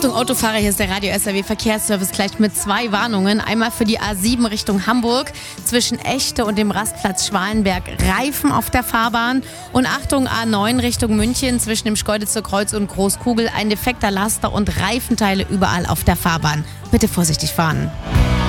Achtung Autofahrer, hier ist der Radio SAW Verkehrsservice gleich mit 2 Warnungen. Einmal für die A7 Richtung Hamburg zwischen Echte und dem Rastplatz Schwalenberg Reifen auf der Fahrbahn. Und Achtung A9 Richtung München zwischen dem Schkeuditzer Kreuz und Großkugel ein defekter Laster und Reifenteile überall auf der Fahrbahn. Bitte vorsichtig fahren.